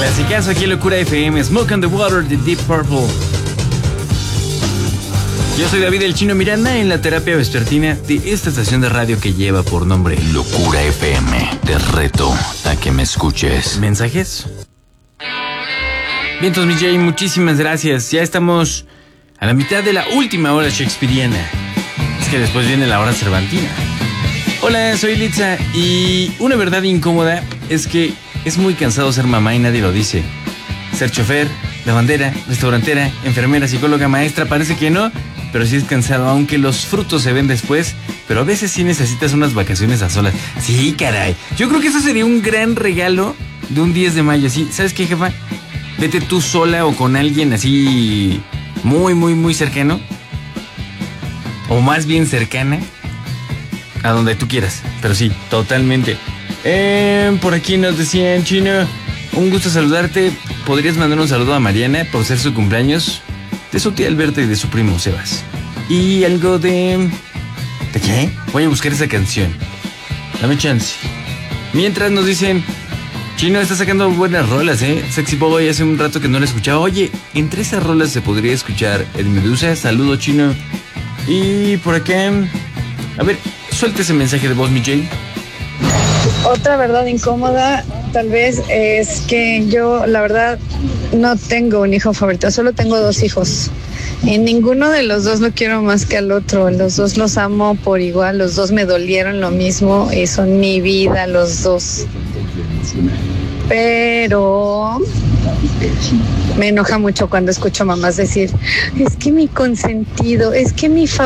Clasicazo aquí en Locura FM, Smoke on the Water de Deep Purple. Yo soy David el Chino Miranda en la terapia vespertina de esta estación de radio que lleva por nombre Locura FM. Te reto a que me escuches. ¿Mensajes? Vientos, mi Jay, muchísimas gracias. Ya estamos a la mitad de la última hora shakespeariana. Es que después viene la hora cervantina. Hola, soy Litza y una verdad incómoda es que es muy cansado ser mamá y nadie lo dice. Ser chofer, lavandera, restaurantera, enfermera, psicóloga, maestra, parece que no, pero sí es cansado, aunque los frutos se ven después, pero a veces sí necesitas unas vacaciones a solas. Sí, caray. Yo creo que eso sería un gran regalo de un 10 de mayo. Sí, ¿sabes qué, jefa? Vete tú sola o con alguien así muy cercano, o más bien cercana, a donde tú quieras. Pero sí, totalmente. Por aquí nos decían, Chino, un gusto saludarte. ¿Podrías mandar un saludo a Mariana por ser su cumpleaños? De su tía Alberta y de su primo Sebas. Y algo de... ¿De qué? Voy a buscar esa canción. Dame chance. Mientras nos dicen, Chino está sacando buenas rolas, Sexy Boy, hace un rato que no la escuchaba. Oye, entre esas rolas se podría escuchar El Medusa. Saludo, Chino. Y por acá... A ver, suelta ese mensaje de voz, mi Jay. Otra verdad incómoda tal vez es que yo la verdad no tengo un hijo favorito, solo tengo 2 hijos y ninguno de los 2 lo quiero más que al otro. Los 2 los amo por igual, los 2 me dolieron lo mismo y son mi vida los 2, pero me enoja mucho cuando escucho mamás decir, es que mi consentido, es que mi favorito.